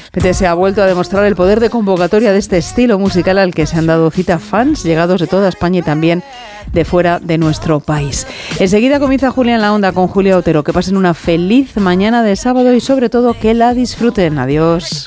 Se ha vuelto a demostrar el poder de convocatoria de este estilo musical al que se han dado cita fans llegados de toda España y también de fuera de nuestro país. Enseguida comienza Julia en la Onda con Julia Otero. Que pasen una feliz mañana de sábado y sobre todo que la disfruten. Adiós.